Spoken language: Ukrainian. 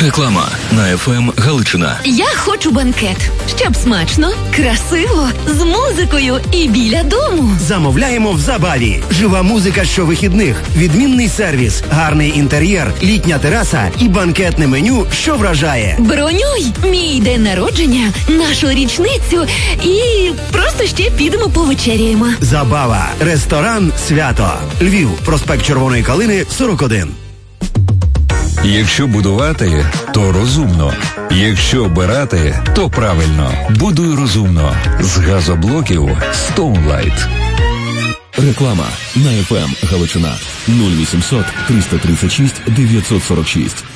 Реклама на ФМ Галичина. Я хочу банкет, щоб смачно, красиво, з музикою і біля дому. Замовляємо в Забаві. Жива музика щовихідних, відмінний сервіс, гарний інтер'єр, літня тераса і банкетне меню, що вражає. Бронюй мій день народження, нашу річницю і просто ще підемо повечеряємо. Забава. Ресторан «Свято». Львів. Проспект Червоної Калини, 41. Якщо будувати, то розумно. Якщо обирати, то правильно. Будуй розумно. З газоблоків Stoneline. Реклама на ФМ Галичина. 0800 336 946.